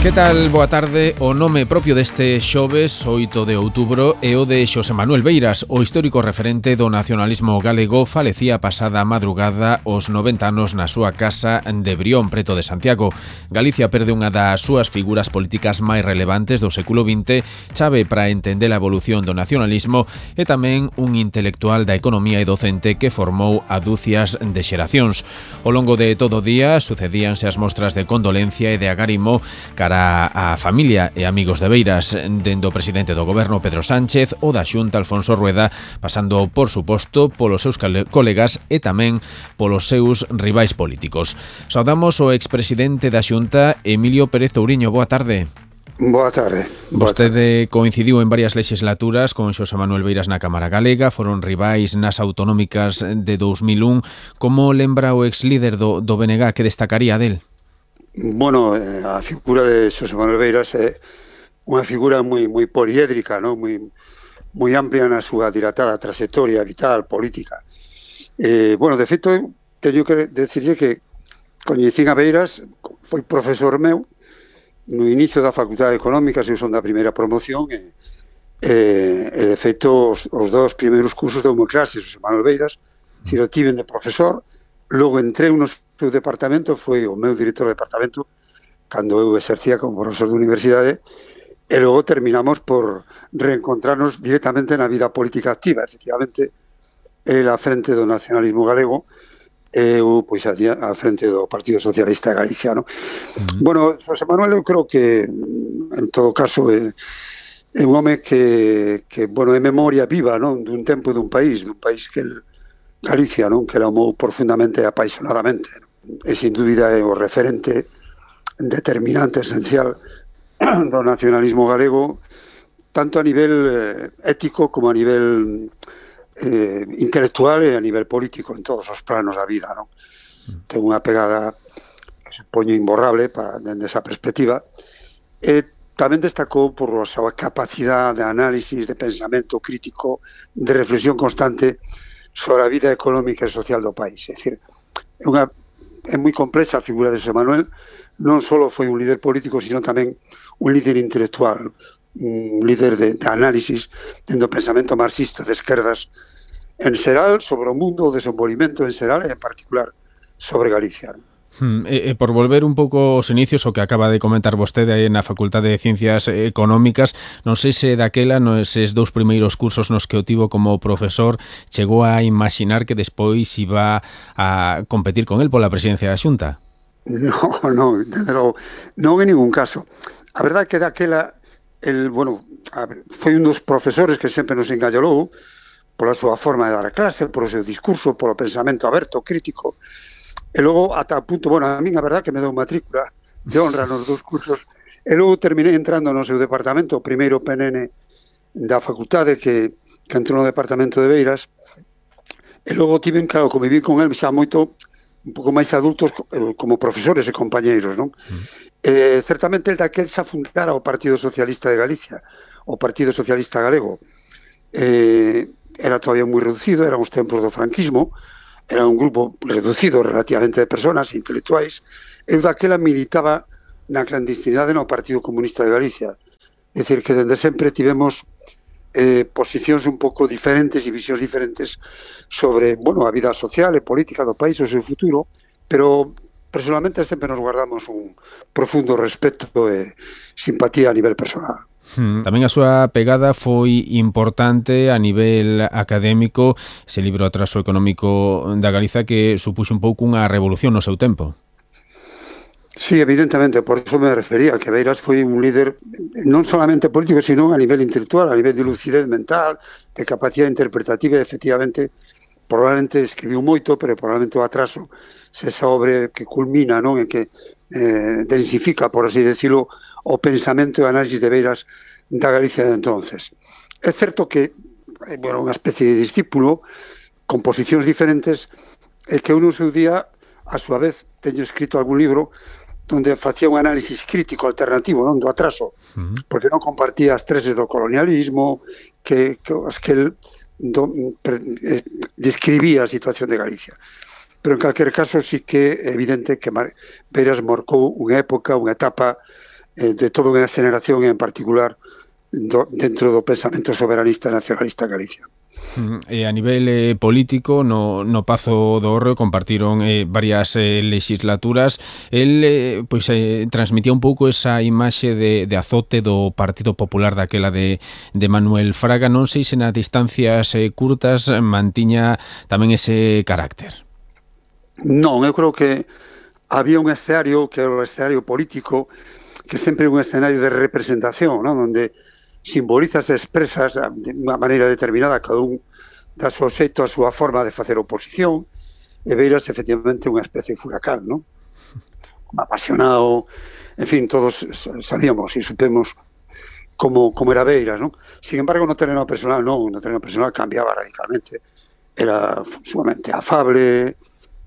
Que tal? Boa tarde. O nome propio deste xoves, 8 de outubro, é o de Xosé Manuel Beiras, o histórico referente do nacionalismo galego. Falecía pasada madrugada aos 90 anos na súa casa de Brión, preto de Santiago. Galicia perde unha das súas figuras políticas máis relevantes do século XX, chave para entender a evolución do nacionalismo, e tamén un intelectual da economía e docente que formou a dúcias de xeracións. Ao longo de todo o día sucedíanse as mostras de condolencia e de agarimo cara a familia e amigos de Beiras, dende o presidente do goberno Pedro Sánchez ou da Xunta Alfonso Rueda, pasando, por suposto, polos seus colegas e tamén polos seus rivais políticos. Saudamos o expresidente da Xunta, Emilio Pérez Touriño. Boa tarde. Boa tarde. Vostede coincidiu en varias legislaturas con Xosé Manuel Beiras na Cámara Galega, foron rivais nas autonómicas de 2001. Como lembra o ex-líder do BNG que destacaría del? Bueno, a figura de Xosé Manuel Beiras é unha figura moi poliédrica, ¿no? moi amplia na súa dilatada trayectoria vital, política. Bueno, de feito, teño que decirlle que coñecín a Beiras, foi profesor meu no inicio da Facultade de Económicas, eu son da primeira promoción, e de feito os dos primeiros cursos de unha clase, Xosé Manuel Beiras, o tiven de profesor, logo entrei no seu departamento, foi o meu director de departamento cando eu exercía como profesor de universidade, e logo terminamos por reencontrarnos directamente na vida política activa. Efectivamente, ele á frente do nacionalismo galego, eu pois á frente do Partido Socialista de Galicia, no? Bueno, Xosé Manuel, eu creo que en todo caso é un home que bueno, é memoria viva, non, dun tempo dun país que Galicia, non, que la amou profundamente e apaixonadamente, non? E sin dúbida é o referente determinante, esencial do nacionalismo galego, tanto a nivel ético como a nivel intelectual e a nivel político, en todos os planos da vida, non? Ten unha pegada que supoño imborrable dende esa perspectiva, e tamén destacou por a súa capacidade de análisis, de pensamento crítico, de reflexión constante sobre a vida económica e social do país. É dicir, é moi complexa a figura de Xosé Manuel. Non só foi un líder político, sino tamén un líder intelectual, un líder de análisis dentro do pensamento marxista de esquerdas en xeral sobre o mundo, o desenvolvimento en xeral e en particular sobre Galicia. E por volver un pouco aos inicios, o que acaba de comentar vostede aí na Facultade de Ciencias Económicas, non sei se daquela, neses dous primeiros cursos nos que o tivo como profesor, chegou a imaginar que despois iba a competir con el pola presidencia da Xunta? Non, en ningún caso. A verdade é que daquela, foi un dos profesores que sempre nos engallolou pola súa forma de dar clase, polo seu discurso, polo pensamento aberto, crítico. E logo, ata a punto, a min a verdade que me deu matrícula de honra nos dous cursos, e logo terminei entrando no seu departamento, o primeiro PNN da facultade que entrou no departamento de Beiras, e logo tiven, claro, conviví con el xa moito, un pouco máis adultos como profesores e compañeiros, non? Certamente el daquel xa fundara o Partido Socialista de Galicia, o Partido Socialista Galego. Era todavía moi reducido, eran os tempos do franquismo, era un grupo reducido relativamente de personas intelectuais. Eu daquela militaba na clandestinidade no Partido Comunista de Galicia. É dicir, que dende sempre tivemos posicións un pouco diferentes e visións diferentes sobre, a vida social e política do país, o seu futuro, pero personalmente sempre nos guardamos un profundo respeto e simpatía a nivel personal. Tamén a súa pegada foi importante a nivel académico, ese libro Atraso económico da Galiza que supuxo un pouco unha revolución no seu tempo. Sí, evidentemente, por eso me refería que Beiras foi un líder non solamente político, sino a nivel intelectual, a nivel de lucidez mental, de capacidade interpretativa, e efectivamente probablemente escribiu moito, pero probablemente o Atraso se esa obra que culmina, non, e que densifica, por así decirlo, o pensamento e análisis de Beiras da Galicia de entonces. É certo que unha especie de discípulo con posicións diferentes, e que eu no seu día, a súa vez, teño escrito algún libro onde facía un análisis crítico alternativo, non, do Atraso, porque non compartía as teses do colonialismo que el describía a situación de Galicia. Pero en calquer caso sí que é evidente que Beiras marcou unha época, unha etapa de toda unha xeneración, en particular dentro do pensamento soberanista e nacionalista en Galicia. E a nivel político, no Pazo do Hórreo compartiron varias legislaturas. El transmitía un pouco esa imaxe de azote do Partido Popular daquela de Manuel Fraga. Non sei se nas distancias curtas mantiña tamén ese carácter. Non, eu creo que había un escenario que era o escenario político, que sempre é un escenario de representación, non? Onde simbolizas e expresas de unha maneira determinada cada un da súa xeito, a súa forma de facer oposición, e Beiras efectivamente unha especie de furacán, non? Un apasionado, en fin, todos sabíamos e supemos como era Beiras, non? Sin embargo, no terreno personal non, no terreno personal cambiaba radicalmente, era sumamente afable,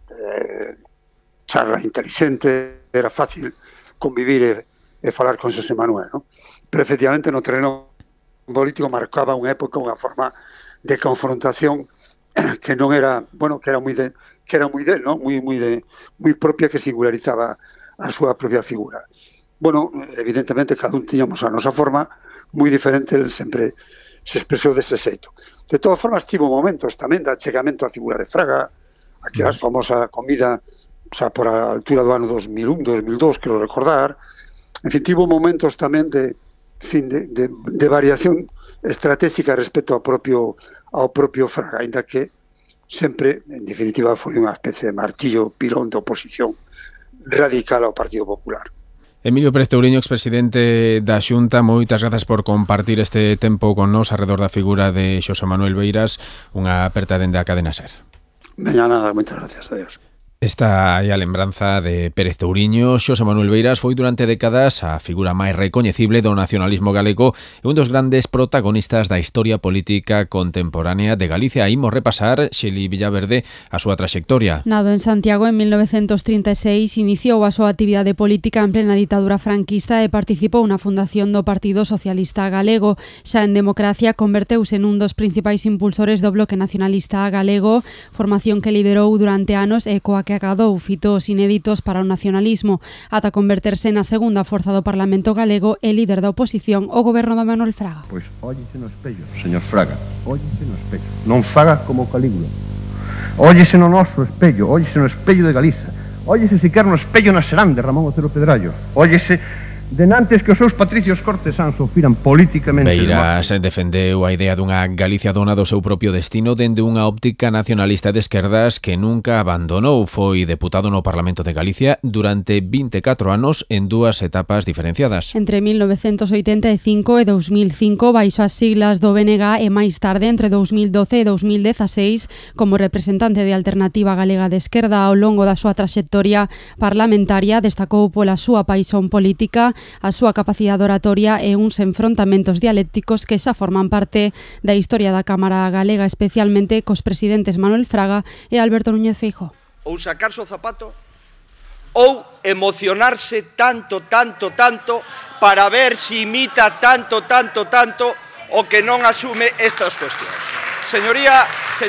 charla inteligente, era fácil convivir e falar con Xosé Manuel, non? Pero efectivamente no terreno político marcaba unha época, unha forma de confrontación que non era, bueno, que era moi del, non? Moi propia, que singularizaba a súa propia figura. Bueno, evidentemente cada un tiñamos a nosa forma moi diferente, el sempre se expresou dese xeito. De todas formas, tivo momentos tamén de achegamento á figura de Fraga, aquela famosa comida, o sea, por a altura do ano 2001, 2002, quero recordar. En fin, tivo momentos tamén de variación estratégica respecto ao propio Fraga, ainda que sempre, en definitiva, foi unha especie de martillo pilón de oposición radical ao Partido Popular. Emilio Pérez Touriño, expresidente da Xunta, moitas grazas por compartir este tempo con nós arredor da figura de Xosé Manuel Beiras, unha aperta dende a Cadena SER. Veña nada, moitas gracias, adiós. Esta é a lembranza de Pérez Touriño. Xosé Manuel Beiras foi durante décadas a figura máis recoñecible do nacionalismo galego e un dos grandes protagonistas da historia política contemporánea de Galicia. Imos repasar, Xeli Villaverde, a súa traxectoria. Nado en Santiago en 1936, iniciou a súa actividade política en plena ditadura franquista e participou na fundación do Partido Socialista Galego. Xa en democracia converteuse nun dos principais impulsores do Bloque Nacionalista Galego, formación que liderou durante anos e coa que acadou fitos inéditos para o nacionalismo, ata converterse na segunda forza do Parlamento galego e líder da oposición ao goberno de Manuel Fraga. Pois óllese no espello, señor Fraga, óllese no espello. Non faga como Calígula. Óllese no noso espello, óllese no espello de Galiza. Óllese sequer no espello na Serán de Ramón Otero Pedrallo. Óllese denantes que os seus patricios cortesáns ofiran políticamente. Beiras defendeu a idea dunha Galicia dona do seu propio destino dende unha óptica nacionalista de esquerdas que nunca abandonou. Foi deputado no Parlamento de Galicia durante 24 anos en dúas etapas diferenciadas. Entre 1985 e 2005 baixo as siglas do BNG e máis tarde entre 2012 e 2016 como representante de Alternativa Galega de Esquerda. Ao longo da súa traxectoria parlamentaria destacou pola súa paixón política, a súa capacidade oratoria e uns enfrontamentos dialécticos que xa forman parte da historia da Cámara Galega, especialmente cos presidentes Manuel Fraga e Alberto Núñez Feijóo. Ou sacarse o zapato ou emocionarse tanto para ver si imita tanto o que non asume estas cuestións. Señoría,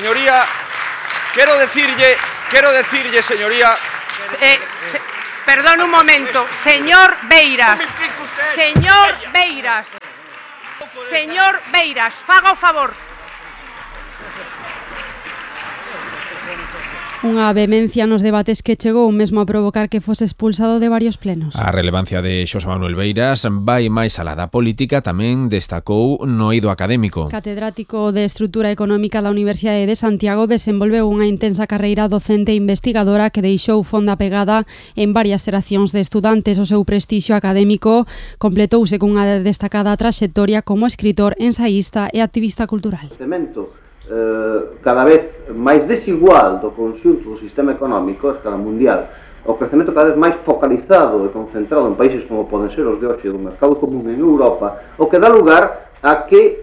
quero decirlle, señoría... Perdón un momento, señor Beiras, faga o favor. Unha vehemencia nos debates que chegou mesmo a provocar que fose expulsado de varios plenos. A relevancia de Xosé Manuel Beiras vai máis alá da política, tamén destacou no eido académico. Catedrático de Estrutura Económica da Universidade de Santiago, desenvolveu unha intensa carreira docente e investigadora que deixou fonda pegada en varias xeracións de estudantes. O seu prestixio académico completouse cunha destacada traxectoria como escritor, ensaísta e activista cultural. Cada vez máis desigual do conxunto do sistema económico a escala mundial, o crecemento cada vez máis focalizado e concentrado en países como poden ser os de hoxe do mercado común en Europa, o que dá lugar a que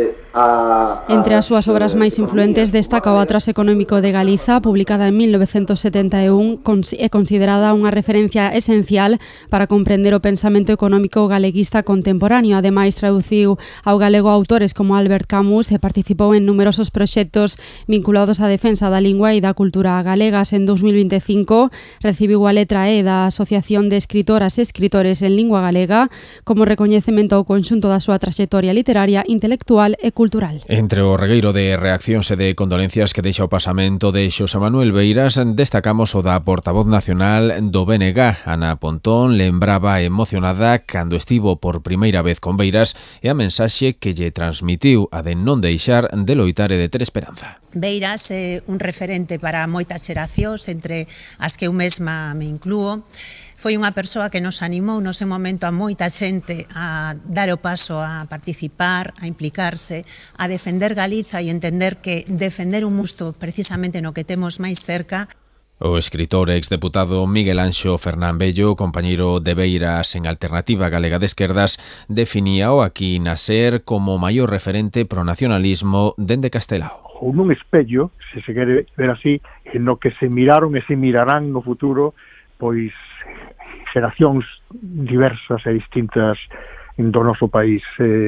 Entre as súas obras máis influentes destaca o Atlas Económico de Galiza, publicada en 1971, é considerada unha referencia esencial para comprender o pensamento económico galeguista contemporáneo. Ademais, traduciu ao galego autores como Albert Camus e participou en numerosos proxectos vinculados á defensa da lingua e da cultura galegas. En 2025 recibiu a letra E da Asociación de Escritoras e Escritores en Lingua Galega como recoñecemento ao conxunto da súa traxectoria literaria, intelectual e cultural. Entre o regueiro de reaccións e de condolencias que deixa o pasamento de Xosé Manuel Beiras, destacamos o da portavoz nacional do BNG. Ana Pontón lembraba emocionada cando estivo por primeira vez con Beiras e a mensaxe que lle transmitiu a de non deixar de loitar e de ter esperanza. Beiras é un referente para moitas xeracións, entre as que eu mesma me inclúo. Foi unha persoa que nos animou no seu momento a moita xente a dar o paso a participar, a implicarse, a defender Galiza e entender que defender un musto precisamente no que temos máis cerca. O escritor e exdeputado Miguel Anxo Fernán Bello, compañeiro de Beiras en Alternativa Galega de Esquerdas, definía o aquí na SER como maior referente pro nacionalismo dende Castelao. Ou nun espello, se quere ver así, en no que se miraron e se mirarán no futuro, pois xeracións diversas e distintas do noso país.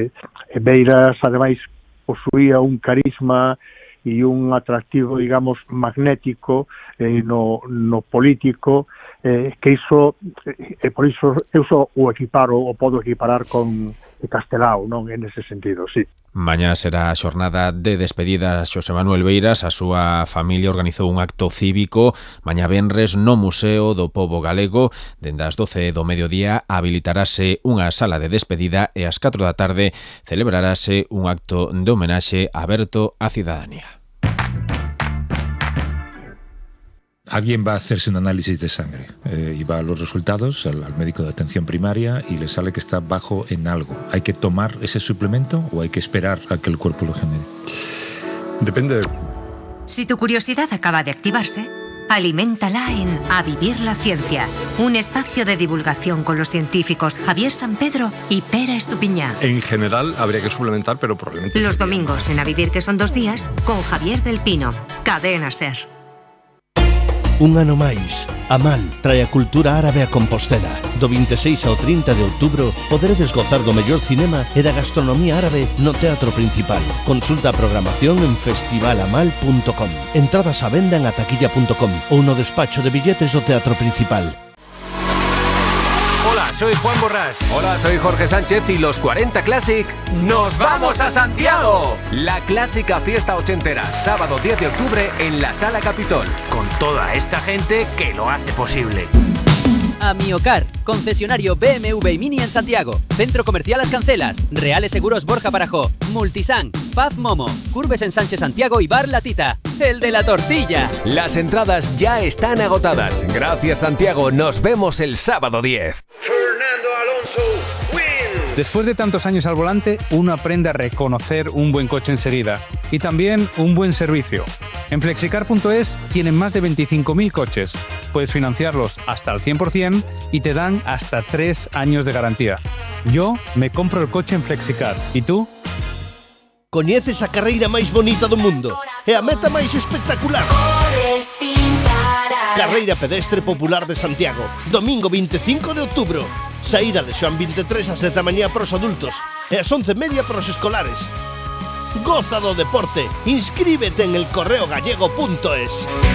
Beiras, ademais, posuía un carisma e un atractivo, digamos, magnético no político, que iso, por iso eu só o equiparo, o podo equiparar con Castelao, non en ese sentido, sí. Mañá será a xornada de despedida a Xosé Manuel Beiras. A súa familia organizou un acto cívico mañá venres no Museo do Pobo Galego. Dende as 12 do mediodía habilitarase unha sala de despedida e ás 4 da tarde celebrarase un acto de homenaxe aberto á cidadanía. Alguien va a hacerse un análisis de sangre y va a los resultados al médico de atención primaria y le sale que está bajo en algo. ¿Hay que tomar ese suplemento o hay que esperar a que el cuerpo lo genere? Depende. Si tu curiosidad acaba de activarse, aliméntala en A Vivir la Ciencia, un espacio de divulgación con los científicos Javier Sampedro y Pera Estupiñá. En general habría que suplementar, pero probablemente... Los domingos en A Vivir, que son 2 días, con Javier del Pino, Cadena SER. Un ano máis, Amal trae a cultura árabe a Compostela. Do 26 ao 30 de outubro poderedes gozar do mellor cinema e da gastronomía árabe no Teatro Principal. Consulta a programación en festivalamal.com. Entradas á venda en ataquilla.com ou no despacho de billetes do Teatro Principal. Hola, soy Juan Borrás. Hola, soy Jorge Sánchez y los 40 Classic ¡nos vamos a Santiago! La clásica fiesta ochentera, sábado 10 de octubre en la Sala Capitol. Con toda esta gente que lo hace posible. Amiocar, concesionario BMW y Mini en Santiago. Centro Comercial Las Cancelas, Reales Seguros Borja Barajó, Multisan, Paz Momo, Curves en Sánchez Santiago y Bar La Tita, el de la tortilla. Las entradas ya están agotadas. Gracias, Santiago. Nos vemos el sábado 10. Fernando Alonso wins. Después de tantos años al volante, uno aprende a reconocer un buen coche enseguida y también un buen servicio. En Flexicar.es tienen más de 25.000 coches. Puedes financiarlos hasta el 100% y te dan hasta 3 años de garantía. Yo me compro el coche en Flexicar. ¿Y tú? Coñeces a carreira máis bonita do mundo e a meta máis espectacular. Carreira pedestre popular de Santiago, domingo 25 de outubro. Saída de Xoán 23 ás 10 da mañá para os adultos e ás 11:30 para os escolares. Goza do deporte, inscríbete en elcorreogallego.es.